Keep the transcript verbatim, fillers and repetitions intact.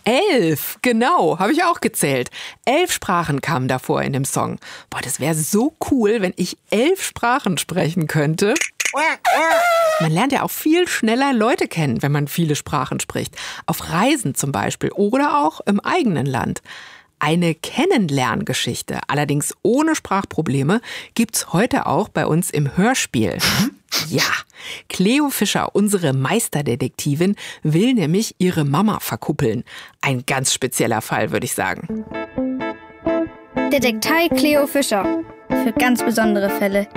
Elf, genau, habe ich auch gezählt. Elf Sprachen kamen davor in dem Song. Boah, das wäre so cool, wenn ich elf Sprachen sprechen könnte. Man lernt ja auch viel schneller Leute kennen, wenn man viele Sprachen spricht. Auf Reisen zum Beispiel oder auch im eigenen Land. Eine Kennenlerngeschichte, allerdings ohne Sprachprobleme, gibt's heute auch bei uns im Hörspiel. Ja, Cleo Fischer, unsere Meisterdetektivin, will nämlich ihre Mama verkuppeln. Ein ganz spezieller Fall, würde ich sagen. Detektei Cleo Fischer. Für ganz besondere Fälle,